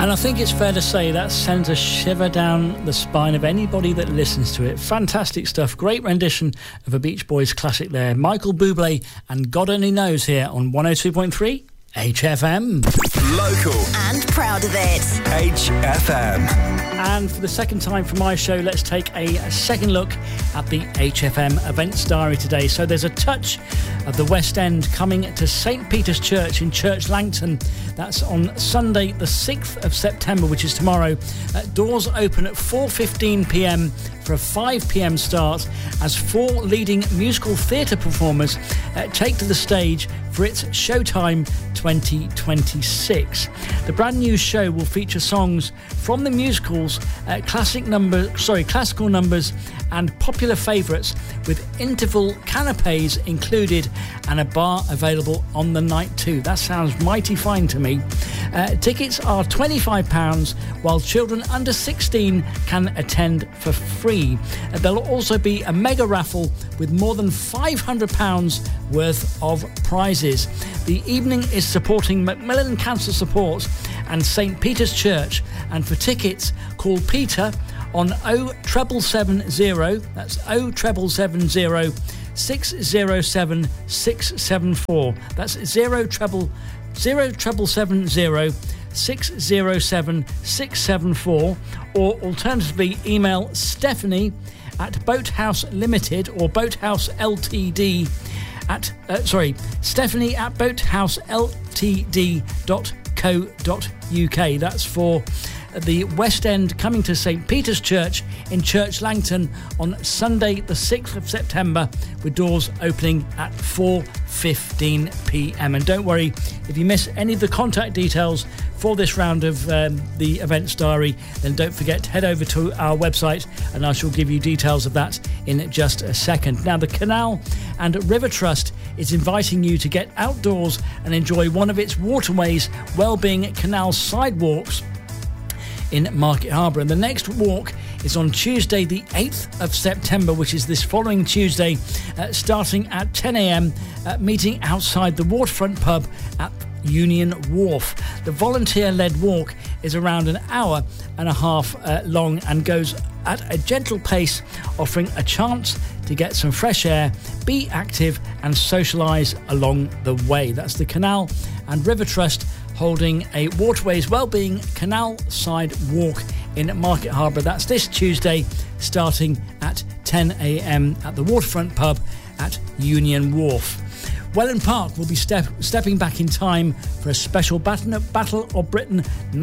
And I think it's fair to say that sends a shiver down the spine of anybody that listens to it. Fantastic stuff. Great rendition of a Beach Boys classic there. Michael Bublé and God Only Knows here on 102.3 HFM. Local. And proud of it. HFM. And for the second time for my show, let's take a second look at the HFM events diary today. So there's a touch of the West End coming to St. Peter's Church in Church Langton. That's on Sunday, the 6th of September, which is tomorrow. Doors open at 4:15pm for a 5pm start as 4 leading musical theatre performers take to the stage for its Showtime 2026. The brand new show will feature songs from the musicals, classical numbers and popular favourites, with interval canapes included and a bar available on the night too. That sounds mighty fine to me. Tickets are £25, while children under 16 can attend for free. There'll also be a mega raffle with more than £500 worth of prizes. The evening is supporting Macmillan Cancer Support and St. Peter's Church, and for tickets, call Peter on 07770, that's 07770 607 674. That's 07770 607 674, or alternatively email Stephanie at Boathouse Limited or Boathouse Ltd at Stephanie at boathouseltd.co.uk. That's for the West End coming to St. Peter's Church in Church Langton on Sunday the 6th of September, with doors opening at 4:15pm. And don't worry, if you miss any of the contact details for this round of the events diary, then don't forget to head over to our website and I shall give you details of that in just a second. Now, the Canal and River Trust is inviting you to get outdoors and enjoy one of its waterways wellbeing canal sidewalks in Market Harbour. And the next walk is on Tuesday the 8th of September, which is this following Tuesday, starting at 10am, meeting outside the waterfront pub at Union Wharf. The volunteer-led walk is around an hour and a half long and goes at a gentle pace, offering a chance to get some fresh air, be active and socialise along the way. That's the Canal and River Trust holding a Waterways Wellbeing Canal Side Walk in Market Harbour. That's this Tuesday, starting at 10am at the Waterfront Pub at Union Wharf. Welland Park will be stepping back in time for a special Battle of Britain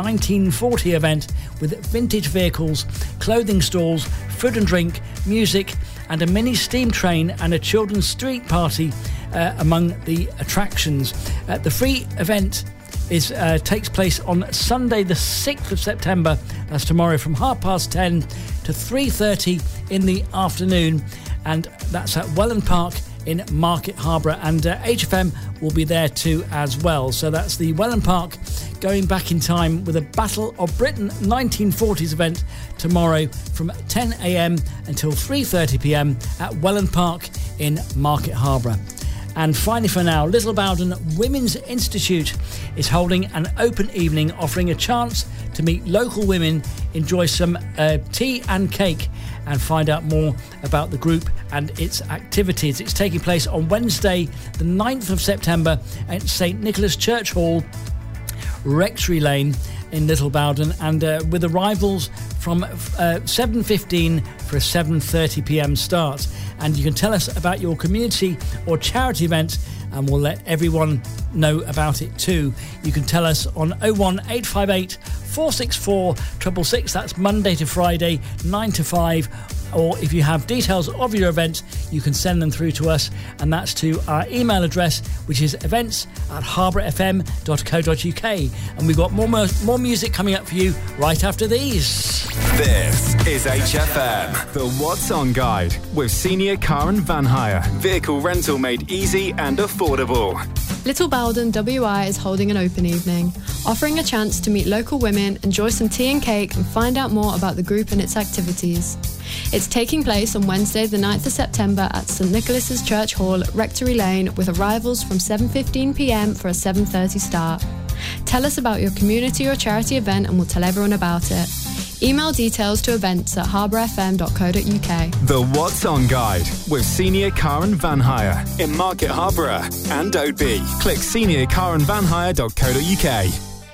1940 event with vintage vehicles, clothing stalls, food and drink, music and a mini steam train and a children's street party among the attractions. The free event takes place on Sunday the 6th of September, that's tomorrow, from 10:30 to 3:30 in the afternoon, and that's at Welland Park in Market Harbour, and HFM will be there too as well. So that's the Welland Park going back in time with a Battle of Britain 1940s event tomorrow from 10am until 3:30pm at Welland Park in Market Harbour. And finally for now, Little Bowden Women's Institute is holding an open evening offering a chance to meet local women, enjoy some tea and cake and find out more about the group and its activities. It's taking place on Wednesday the 9th of September at St Nicholas Church Hall, Rectory Lane in Little Bowden, and with arrivals from 7:15 for a 7:30pm start. And you can tell us about your community or charity event and we'll let everyone know about it too. You can tell us on 01858 464 666. That's Monday to Friday, 9 to 5. Or if you have details of your event, you can send them through to us, and that's to our email address, which is events@harbourfm.co.uk. And we've got more music coming up for you right after these. This is HFM, the What's On Guide with Senior Car and Van Hire. Vehicle rental made easy and affordable. Little Bowden WI is holding an open evening, offering a chance to meet local women, enjoy some tea and cake, and find out more about the group and its activities. It's taking place on Wednesday the 9th of September at St Nicholas's Church Hall, Rectory Lane, with arrivals from 7:15pm for a 7:30 start. Tell us about your community or charity event and we'll tell everyone about it. Email details to events@harbourfm.co.uk. The What's On Guide with Senior Car and Van Hire in Market Harborough and Oadby. Click seniorcarandvanhire.co.uk.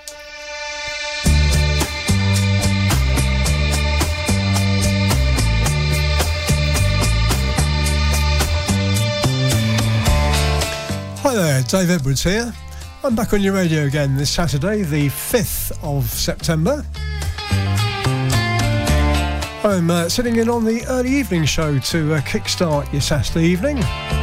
Hi there, Dave Edwards here. I'm back on your radio again this Saturday, the 5th of September. I'm sitting in on the early evening show to kickstart your Saturday evening.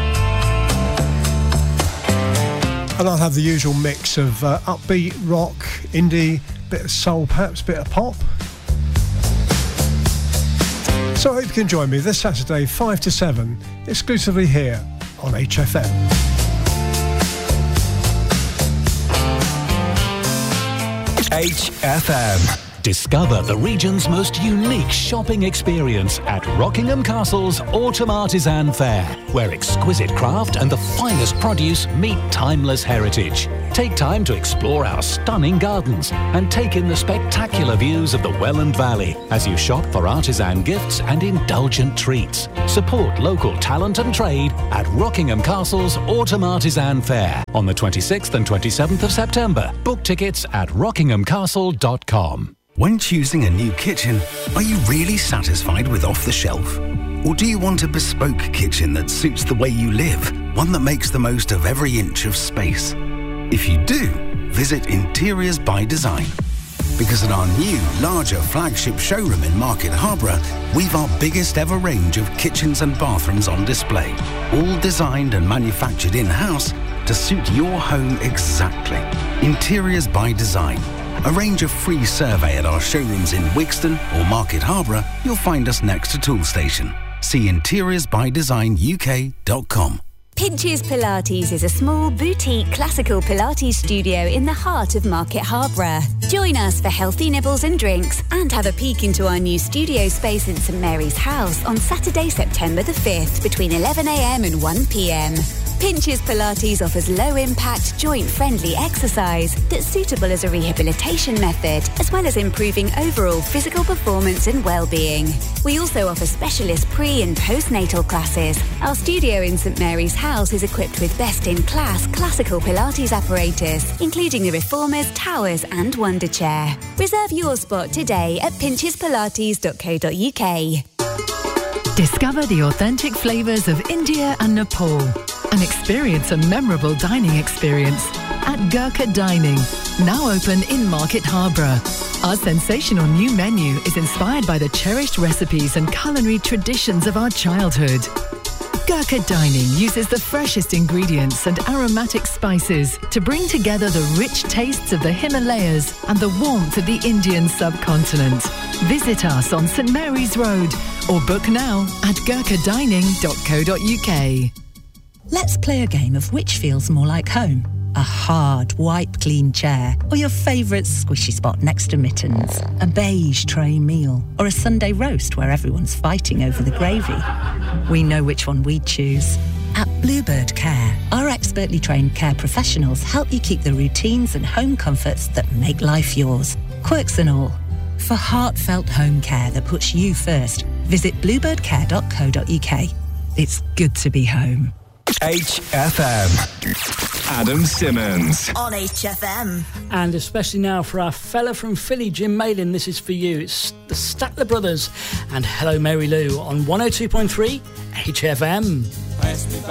And I'll have the usual mix of upbeat, rock, indie, bit of soul perhaps, bit of pop. So I hope you can join me this Saturday 5 to 7, exclusively here on HFM. HFM. Discover the region's most unique shopping experience at Rockingham Castle's Autumn Artisan Fair, where exquisite craft and the finest produce meet timeless heritage. Take time to explore our stunning gardens and take in the spectacular views of the Welland Valley as you shop for artisan gifts and indulgent treats. Support local talent and trade at Rockingham Castle's Autumn Artisan Fair on the 26th and 27th of September. Book tickets at rockinghamcastle.com. When choosing a new kitchen, are you really satisfied with off the shelf? Or do you want a bespoke kitchen that suits the way you live, one that makes the most of every inch of space? If you do, visit Interiors by Design. Because at our new, larger flagship showroom in Market Harborough, we've our biggest ever range of kitchens and bathrooms on display, all designed and manufactured in-house to suit your home exactly. Interiors by Design. Arrange a free survey at our showrooms in Wigston or Market Harborough. You'll find us next to Toolstation. See interiorsbydesignuk.com. Pinches Pilates is a small boutique classical Pilates studio in the heart of Market Harborough. Join us for healthy nibbles and drinks and have a peek into our new studio space in St Mary's House on Saturday, September the 5th between 11 a.m. and 1 p.m. Pinches Pilates offers low-impact, joint-friendly exercise that's suitable as a rehabilitation method, as well as improving overall physical performance and well-being. We also offer specialist pre- and postnatal classes. Our studio in St Mary's House is equipped with best-in-class classical Pilates apparatus, including the Reformers, Towers and Wonder Chair. Reserve your spot today at pinchespilates.co.uk. Discover the authentic flavours of India and Nepal and experience a memorable dining experience at Gurkha Dining, now open in Market Harborough. Our sensational new menu is inspired by the cherished recipes and culinary traditions of our childhood. Gurkha Dining uses the freshest ingredients and aromatic spices to bring together the rich tastes of the Himalayas and the warmth of the Indian subcontinent. Visit us on St Mary's Road or book now at gurkhadining.co.uk. Let's play a game of which feels more like home. A hard, wipe-clean chair, or your favourite squishy spot next to mittens. A beige tray meal, or a Sunday roast where everyone's fighting over the gravy. We know which one we'd choose. At Bluebird Care, our expertly trained care professionals help you keep the routines and home comforts that make life yours. Quirks and all. For heartfelt home care that puts you first, visit bluebirdcare.co.uk. It's good to be home. HFM. Adam Simmons. On HFM. And especially now for our fella from Philly, Jim Malin, this is for you. It's the Statler Brothers and Hello Mary Lou on 102.3 HFM. Pass me by